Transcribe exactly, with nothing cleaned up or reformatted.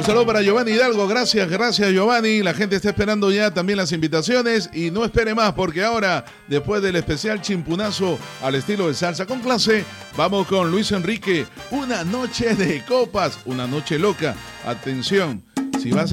saludo para Giovanni Hidalgo, gracias, gracias Giovanni. La gente está esperando ya también las invitaciones y no espere más porque ahora, después del especial chimpunazo al estilo de salsa con clase, vamos con Luis Enrique, una noche de copas, una noche loca. Atención, si vas a